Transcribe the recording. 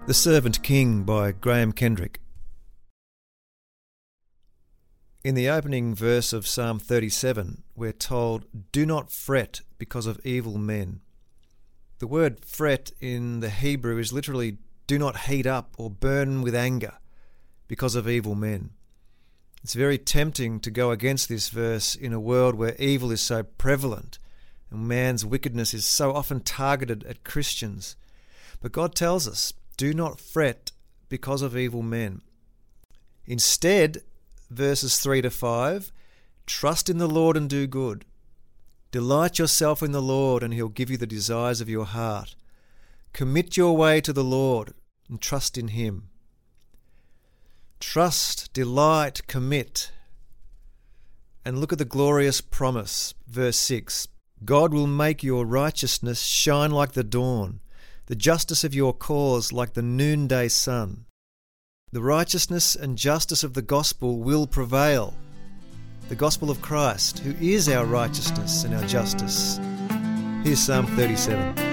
The Servant King by Graham Kendrick. In the opening verse of Psalm 37, we're told, "Do not fret because of evil men." The word fret in the Hebrew is literally do not heat up or burn with anger because of evil men. It's very tempting to go against this verse in a world where evil is so prevalent and man's wickedness is so often targeted at Christians. But God tells us, do not fret because of evil men. Instead, verses 3 to 5, trust in the Lord and do good. Delight yourself in the Lord and He'll give you the desires of your heart. Commit your way to the Lord and trust in Him. Trust, delight, commit. And look at the glorious promise, verse 6. God will make your righteousness shine like the dawn, the justice of your cause like the noonday sun. The righteousness and justice of the gospel will prevail. The gospel of Christ, who is our righteousness and our justice. Here's Psalm 37.